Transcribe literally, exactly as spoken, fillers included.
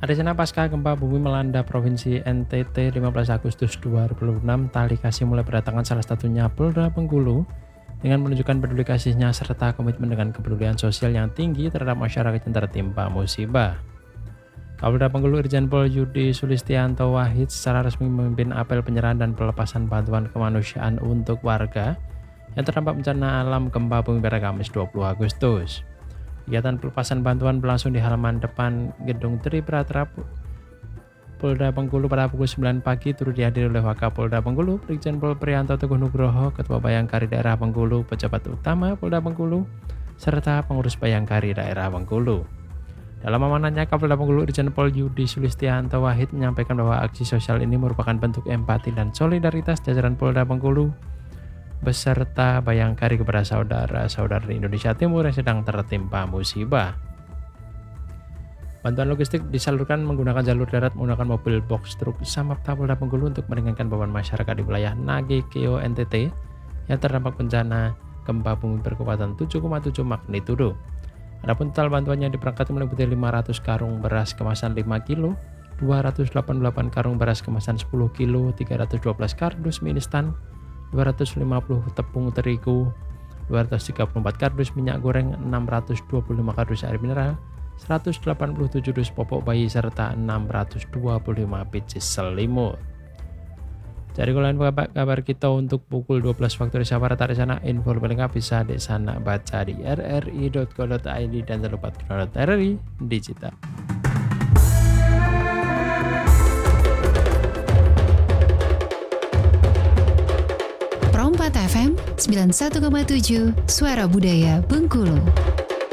Hari Senin pasca gempa bumi melanda Provinsi N T T lima belas Agustus dua ribu dua puluh enam, tali kasih mulai berdatangan, salah satunya Polda Bengkulu dengan menunjukkan peduli kasihnya serta komitmen dengan kepedulian sosial yang tinggi terhadap masyarakat yang tertimpa musibah. Kapolda Bengkulu Irjen Pol Yudi Sulistianto Wahid secara resmi memimpin apel penyerahan dan pelepasan bantuan kemanusiaan untuk warga yang terdampak bencana alam gempa bumi pada Kamis dua puluh Agustus. Kegiatan pelepasan bantuan berlangsung di halaman depan Gedung Tri Bratra Polda Bengkulu pada pukul sembilan pagi, turut dihadiri oleh Wakapolda Bengkulu, Brigjen Pol Priyanto Teguh Nugroho, Ketua Bayangkari Daerah Bengkulu, pejabat utama Polda Bengkulu, serta pengurus Bayangkari Daerah Bengkulu. Dalam amanatnya, Kapolda Bengkulu Irjen Pol Yudi Sulistianto Wahid menyampaikan bahwa aksi sosial ini merupakan bentuk empati dan solidaritas jajaran Polda Bengkulu beserta Bayangkari kepada saudara-saudara di Indonesia Timur yang sedang tertimpa musibah. Bantuan logistik disalurkan menggunakan jalur darat menggunakan mobil box truk Samapta Polda Bengkulu untuk meringankan beban masyarakat di wilayah Nagekeo N T T yang terdampak bencana gempa bumi berkekuatan tujuh koma tujuh magnitudo. Adapun total bantuannya diberangkatkan meliputi lima ratus karung beras kemasan lima kilo, dua ratus delapan puluh delapan karung beras kemasan sepuluh kilo, tiga ratus dua belas kardus mie instan, dua ratus lima puluh tepung terigu, dua ratus tiga puluh empat kardus minyak goreng, enam ratus dua puluh lima kardus air mineral, seratus delapan puluh tujuh dus popok bayi, serta enam ratus dua puluh lima biji selimut. Jadi kalau kabar, kabar kita untuk pukul dua belas waktu Indonesia Barat dari sana, info lebih lengkap bisa di sana baca di r r i dot co dot i d dan jangan lupa download R R I Digital. Pro empat F M sembilan puluh satu koma tujuh Suara Budaya Bengkulu.